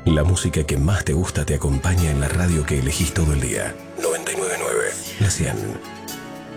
La música que más te gusta te acompaña en la radio que elegís todo el día. 999 La 100.